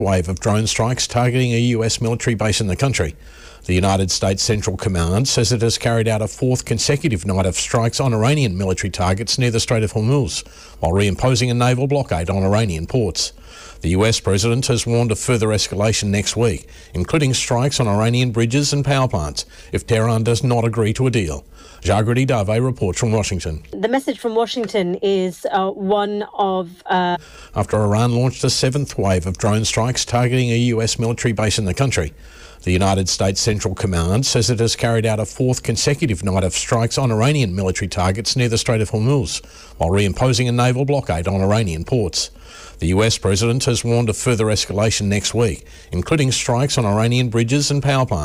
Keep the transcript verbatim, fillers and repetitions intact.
wave of drone strikes targeting a U S military base in the country. The United States Central Command says it has carried out a fourth consecutive night of strikes on Iranian military targets near the Strait of Hormuz, while reimposing a naval blockade on Iranian ports. The U S President has warned of further escalation next week, including strikes on Iranian bridges and power plants, if Tehran does not agree to a deal. Jagriti Dave reports from Washington. The message from Washington is uh, one of... Uh... After Iran launched a seventh wave of drone strikes targeting a U S military base in the country, the United States Central Command says it has carried out a fourth consecutive night of strikes on Iranian military targets near the Strait of Hormuz, while reimposing a naval blockade on Iranian ports. The U S President has warned of further escalation next week, including strikes on Iranian bridges and power plants.